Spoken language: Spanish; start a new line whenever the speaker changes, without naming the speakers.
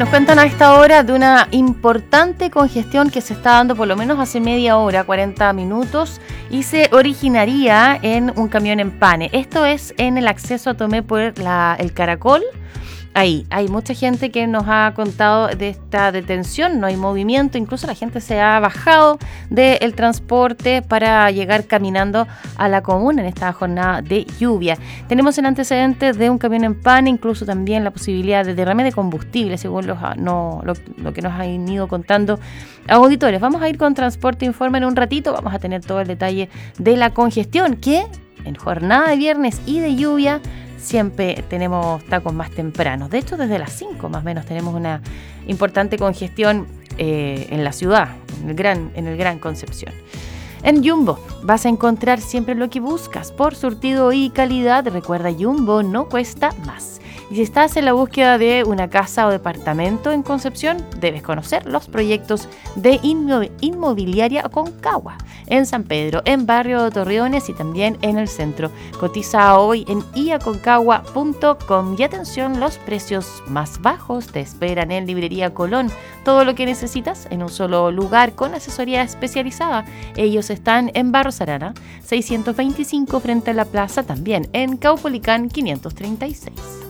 nos cuentan a esta hora de una importante congestión que se está dando por lo menos hace media hora, 40 minutos, y se originaría en un camión Empane. Esto es en el acceso a Tomé por el Caracol. Ahí hay mucha gente que nos ha contado de esta detención, no hay movimiento, incluso la gente se ha bajado del transporte para llegar caminando a la comuna en esta jornada de lluvia. Tenemos el antecedente de un camión Empane, incluso también la posibilidad de derrame de combustible, según lo que nos han ido contando auditores. Vamos a ir con Transporte Informa en un ratito, vamos a tener todo el detalle de la congestión, que en jornada de viernes y de lluvia siempre tenemos tacos más tempranos. De hecho, desde las 5 más o menos tenemos una importante congestión en la ciudad, en el Gran Concepción. En Jumbo vas a encontrar siempre lo que buscas por surtido y calidad. Recuerda, Jumbo no cuesta más. Y si estás en la búsqueda de una casa o departamento en Concepción, debes conocer los proyectos de Inmobiliaria Aconcagua en San Pedro, en Barrio de Torreones y también en el centro. Cotiza hoy en iaconcagua.com y atención, los precios más bajos te esperan en Librería Colón. Todo lo que necesitas en un solo lugar con asesoría especializada. Ellos están en Barros Arana 625 frente a la plaza, también en Caupolicán 536.